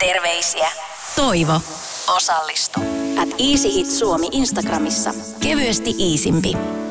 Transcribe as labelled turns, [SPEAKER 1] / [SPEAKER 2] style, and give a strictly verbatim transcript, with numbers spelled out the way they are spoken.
[SPEAKER 1] Terveisiä.
[SPEAKER 2] Toivo.
[SPEAKER 1] Osallistu.
[SPEAKER 2] At Easy Hit Suomi Instagramissa. Kevyesti iisimpi.